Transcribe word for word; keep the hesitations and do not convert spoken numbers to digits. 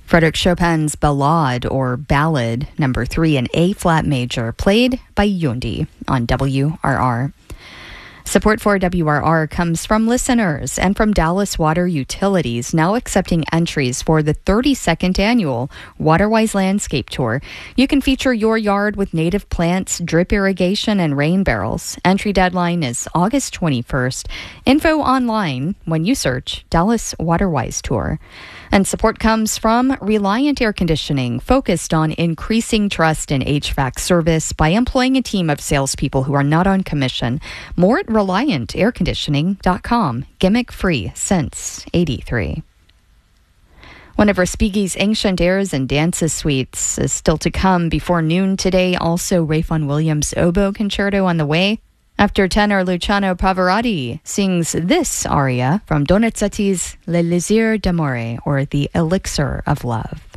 Frédéric Chopin's Ballade, or Ballad, number three in A-flat major, played by Yundi on W R R. Support for W R R comes from listeners and from Dallas Water Utilities, now accepting entries for the thirty-second annual Waterwise Landscape Tour. You can feature your yard with native plants, drip irrigation, and rain barrels. Entry deadline is August twenty-first. Info online when you search Dallas Waterwise Tour. And support comes from Reliant Air Conditioning, focused on increasing trust in H V A C service by employing a team of salespeople who are not on commission. More at reliant air conditioning dot com. Gimmick free since eighty-three. One of Respighi's ancient airs and dances suites is still to come before noon today. Also, Rayfon Williams' oboe concerto on the way. After tenor Luciano Pavarotti sings this aria from Donizetti's Le Lisir d'Amore, or The Elixir of Love.